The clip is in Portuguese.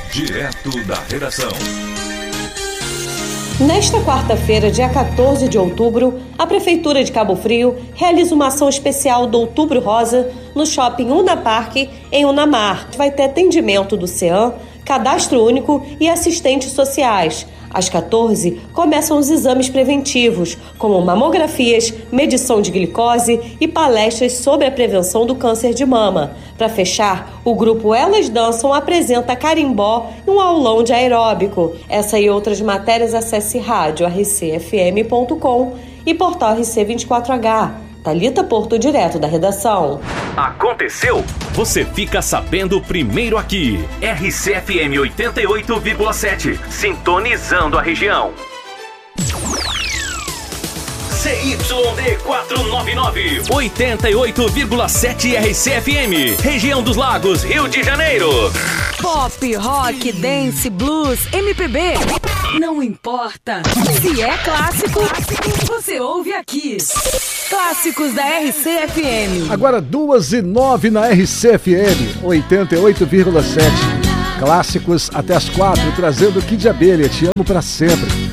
Direto da redação. Nesta quarta-feira, dia 14 de outubro, a Prefeitura de Cabo Frio realiza uma ação especial do Outubro Rosa no Shopping Unapark, em Unamar. Vai ter atendimento do CEAM, cadastro único e assistentes sociais. Às 14, começam os exames preventivos, como mamografias, medição de glicose e palestras sobre a prevenção do câncer de mama. Para fechar, o grupo Elas Dançam apresenta carimbó e um aulão de aeróbico. Essa e outras matérias acesse radiorcfm.com e portal RC24H. Thalita Porto, direto da redação. Aconteceu? Você fica sabendo primeiro aqui. RCFM 88,7. Sintonizando a região. CYD 499. 88,7 RCFM. Região dos Lagos, Rio de Janeiro. Pop, rock, dance, blues, MPB. Não importa. Se é clássico, você ouve aqui. Clássicos da RCFM. Agora 2h09 na RCFM 88,7. Clássicos até as 4, trazendo Kid Abelha, Te Amo Pra Sempre.